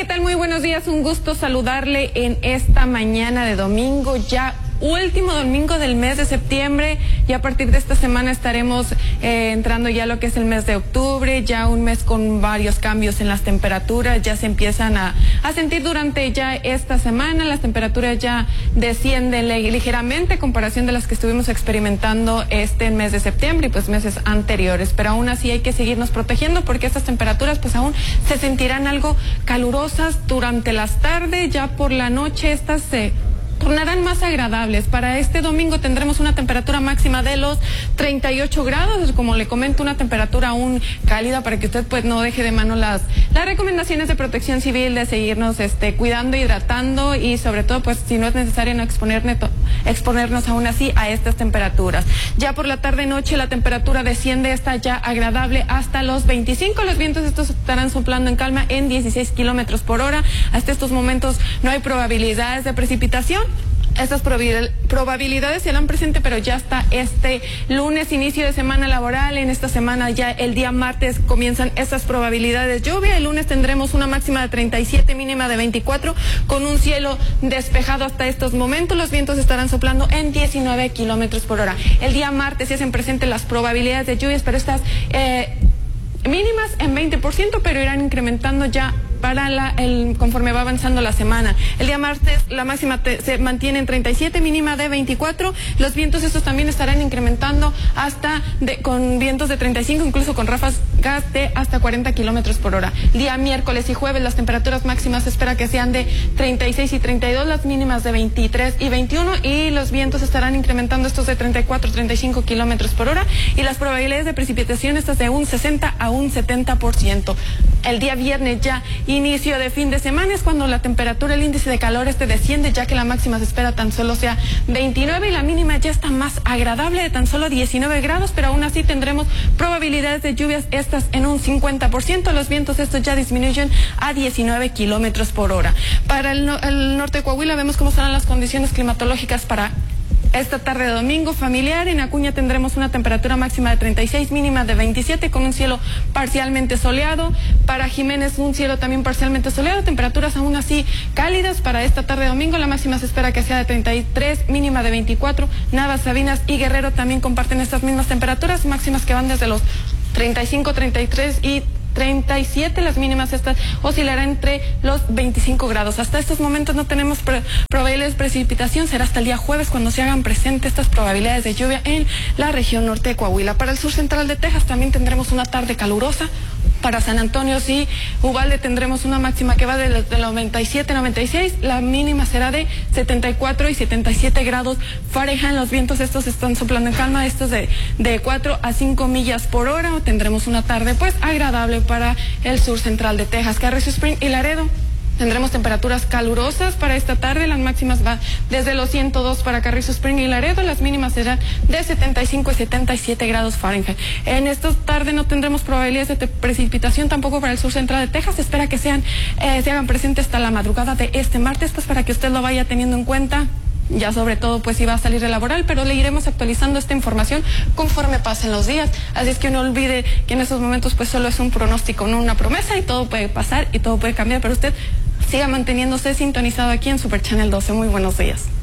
¿qué tal? Muy buenos días, un gusto saludarle en esta mañana de domingo, ya último domingo del mes de septiembre, y a partir de esta semana estaremos entrando ya lo que es el mes de octubre, ya un mes con varios cambios en las temperaturas, ya se empiezan a sentir durante ya esta semana, las temperaturas ya descienden ligeramente a comparación de las que estuvimos experimentando este mes de septiembre y pues meses anteriores, pero aún así hay que seguirnos protegiendo porque estas temperaturas pues aún se sentirán algo calurosas durante las tardes, ya por la noche estas se tornarán más agradables. Para este domingo tendremos una temperatura máxima de los 38 grados, como le comento, una temperatura aún cálida para que usted pues no deje de mano las recomendaciones de Protección Civil de seguirnos cuidando, hidratando y sobre todo pues si no es necesario no exponernos aún así a estas temperaturas. Ya por la tarde noche la temperatura desciende, está ya agradable hasta los 25, los vientos estos estarán soplando en calma en 16 kilómetros por hora. Hasta estos momentos no hay probabilidades de precipitación. Estas probabilidades se harán presente, pero ya hasta este lunes, inicio de semana laboral. En esta semana ya el día martes comienzan estas probabilidades de lluvia. El lunes tendremos una máxima de 37, mínima de 24, con un cielo despejado hasta estos momentos. Los vientos estarán soplando en 19 kilómetros por hora. El día martes se hacen presentes las probabilidades de lluvias, pero estas mínimas en 20%, pero irán incrementando ya para conforme va avanzando la semana. El día martes la máxima se mantiene en 37, mínima de 24. Los vientos estos también estarán incrementando con vientos de 35, incluso con ráfagas de hasta 40 kilómetros por hora. Día miércoles y jueves las temperaturas máximas se espera que sean de 36 y 32, las mínimas de 23 y 21, y los vientos estarán incrementando estos de 34, 35 kilómetros por hora, y las probabilidades de precipitación estas de un 60 a un 70%. El día viernes ya inicio de fin de semana es cuando la temperatura, el índice de calor desciende, ya que la máxima se espera tan solo sea 29 y la mínima ya está más agradable de tan solo 19 grados, pero aún así tendremos probabilidades de lluvias estas en un 50%. Los vientos estos ya disminuyen a 19 kilómetros por hora. Para el norte de Coahuila vemos cómo serán las condiciones climatológicas para esta tarde de domingo familiar. En Acuña tendremos una temperatura máxima de 36, mínima de 27, con un cielo parcialmente soleado. Para Jiménez un cielo también parcialmente soleado, temperaturas aún así cálidas para esta tarde de domingo. La máxima se espera que sea de 33, mínima de 24. Navas, Sabinas y Guerrero también comparten estas mismas temperaturas, máximas que van desde los 35, 33 y 37, las mínimas estas oscilarán entre los 25 grados. Hasta estos momentos no tenemos probabilidades de precipitación, será hasta el día jueves cuando se hagan presentes estas probabilidades de lluvia en la región norte de Coahuila. Para el sur central de Texas también tendremos una tarde calurosa. Para San Antonio y Uvalde tendremos una máxima que va de los 97, 96, la mínima será de 74 y 77 grados Fahrenheit. Los vientos estos están soplando en calma, estos de 4 a 5 millas por hora. Tendremos una tarde pues agradable para el sur central de Texas. Carrizo Springs y Laredo tendremos temperaturas calurosas para esta tarde. Las máximas van desde los 102 para Carrizo Springs y Laredo. Las mínimas serán de 75 y 77 grados Fahrenheit. En esta tarde no tendremos probabilidades de precipitación tampoco para el sur central de Texas. Se espera que se hagan presentes hasta la madrugada de este martes, pues para que usted lo vaya teniendo en cuenta. Ya sobre todo pues si va a salir de laboral, pero le iremos actualizando esta información conforme pasen los días. Así es que no olvide que en estos momentos pues solo es un pronóstico, no una promesa, y todo puede pasar y todo puede cambiar, pero usted siga manteniéndose sintonizado aquí en Super Channel 12. Muy buenos días.